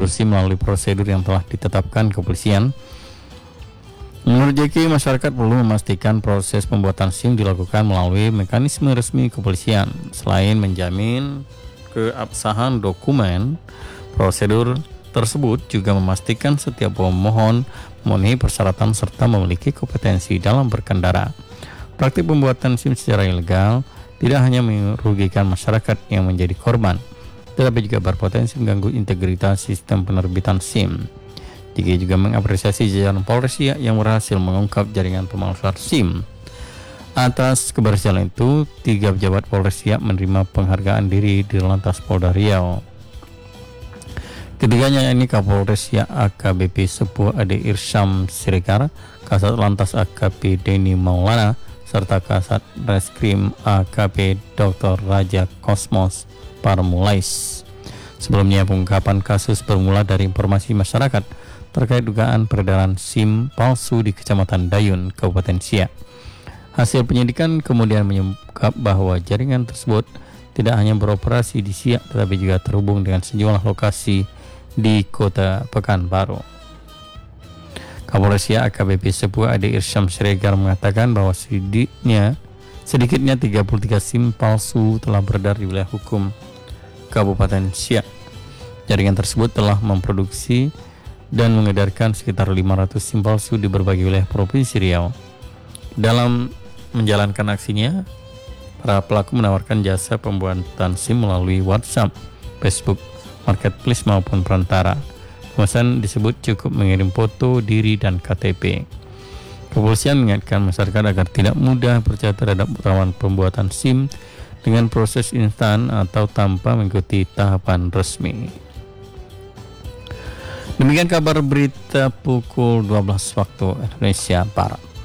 tersebut SIM melalui prosedur yang telah ditetapkan kepolisian. Menurut Jeki, masyarakat perlu memastikan proses pembuatan SIM dilakukan melalui mekanisme resmi kepolisian. Selain menjamin keabsahan dokumen, prosedur tersebut juga memastikan setiap pemohon memenuhi persyaratan serta memiliki kompetensi dalam berkendara. Praktik pembuatan SIM secara ilegal tidak hanya merugikan masyarakat yang menjadi korban, tetapi juga berpotensi mengganggu integritas sistem penerbitan SIM. Jika juga mengapresiasi jajaran Polres Siak yang berhasil mengungkap jaringan pemalsuan SIM. Atas keberhasilan itu, 3 pejabat Polres Siak menerima penghargaan diri di Lantas Polda Riau. Ketiganya ini Kapolres Siak AKBP Sepuh Ade Irsyam Siregar, Kasat Lantas AKP Denny Maulana, serta Kasat Reskrim AKP Dr. Raja Kosmos Parmulais. Sebelumnya, pengungkapan kasus bermula dari informasi masyarakat terkait dugaan peredaran SIM palsu di Kecamatan Dayun, Kabupaten Siak. Hasil penyidikan kemudian mengungkap bahwa jaringan tersebut tidak hanya beroperasi di Siak, tetapi juga terhubung dengan sejumlah lokasi di Kota Pekanbaru. Kapolres Siak AKBP Sepuh Ade Irsyam Siregar mengatakan bahwa sedikitnya 33 SIM palsu telah beredar di wilayah hukum Kabupaten Siak. Jaringan tersebut telah memproduksi dan mengedarkan sekitar 500 SIM palsu di berbagai wilayah Provinsi Riau. Dalam menjalankan aksinya, para pelaku menawarkan jasa pembuatan SIM melalui WhatsApp, Facebook, marketplace maupun perantara. Pemesan disebut cukup mengirim foto diri dan KTP. Kepolisian mengingatkan masyarakat agar tidak mudah percaya terhadap rawan pembuatan SIM dengan proses instan atau tanpa mengikuti tahapan resmi. Demikian kabar berita pukul 12 waktu Indonesia Barat.